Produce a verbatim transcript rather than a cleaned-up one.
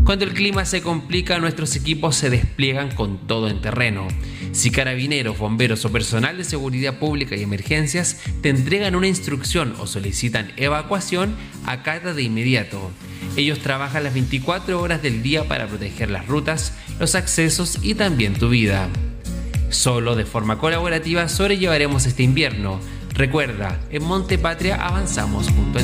Cuando el clima se complica, nuestros equipos se despliegan con todo en terreno. Si carabineros, bomberos o personal de seguridad pública y emergencias te entregan una instrucción o solicitan evacuación, acata de inmediato. Ellos trabajan las veinticuatro horas del día para proteger las rutas, los accesos y también tu vida. Solo de forma colaborativa sobrellevaremos este invierno. Recuerda, en Monte Patria avanzamos junto a ti.